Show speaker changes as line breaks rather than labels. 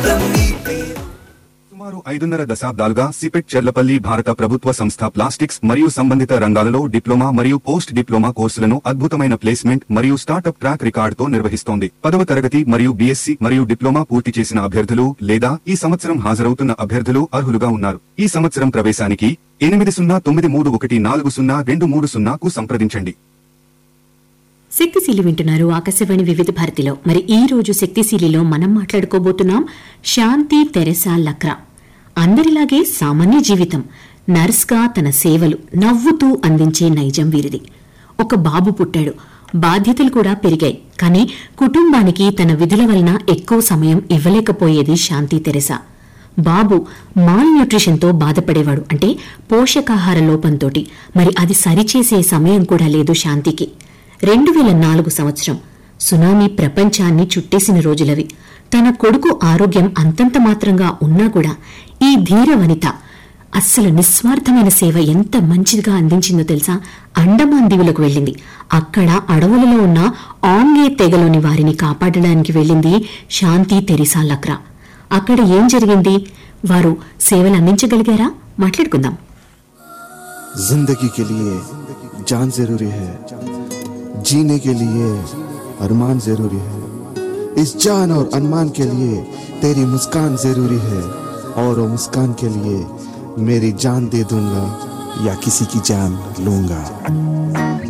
సుమారు 5.5 దశాబ్దాలుగా సిపెట్ చెర్లపల్లి భారత ప్రభుత్వ సంస్థ ప్లాస్టిక్స్ మరియు సంబంధిత రంగాలలో డిప్లొమా మరియు పోస్ట్ డిప్లొమా కోర్సులను అద్భుతమైన ప్లేస్మెంట్ మరియు స్టార్టప్ ట్రాక్ రికార్డుతో నిర్వహిస్తోంది. 10వ తరగతి మరియు బీఎస్సీ మరియు డిప్లొమా పూర్తి చేసిన అభ్యర్థులు లేదా ఈ సంవత్సరం హాజరవుతున్న అభ్యర్థులు అర్హులుగా ఉన్నారు. ఈ సంవత్సరం ప్రవేశానికి 8093140230కు సంప్రదించండి.
శక్తిశీలి వింటున్నారు ఆకాశవాణి వివిధ భారతిలో. మరి ఈ రోజు శక్తిశీలిలో మనం మాట్లాడుకోబోతున్నాం శాంతి తెరెసా లక్రా. అందరిలాగే సామాన్య జీవితం, నర్స్గా తన సేవలు నవ్వుతూ అందించే నైజం వీరిది. ఒక బాబు పుట్టాడు, బాధ్యతలు కూడా పెరిగాయి. కానీ కుటుంబానికి తన విధుల వలన ఎక్కువ సమయం ఇవ్వలేకపోయేది శాంతి తెరెసా. బాబు మాల్ న్యూట్రిషన్తో బాధపడేవాడు, అంటే పోషకాహార లోపంతోటి. మరి అది సరిచేసే సమయం కూడా లేదు శాంతికి. 2004 సంవత్సరం సునామీ ప్రపంచాన్ని చుట్టేసిన రోజులవి. తన కొడుకు ఆరోగ్యం అంతంత మాత్రంగా ఉన్నా కూడా ఈ ధీర వనిత అస్సలు నిస్వార్థమైన సేవ ఎంత మంచిదిగా అందించిందో తెలుసా? అండమాన్ దీవులకు వెళ్ళింది. అక్కడ అడవులలో ఉన్న ఆంగే తెగలోని వారిని కాపాడడానికి వెళ్ళింది శాంతి తెరెసా లక్రా. అక్కడ ఏం జరిగింది? వారు సేవలు అందించగలిగారా? మాట్లాడుకుందాం.
जिंदगी के लिए जान जरूरी है, जीने के लिए अरमान जरूरी है. इस जान और अरमान के लिए तेरी मुस्कान जरूरी है, और वो मुस्कान के लिए मेरी जान दे दूंगा या किसी की जान लूंगा.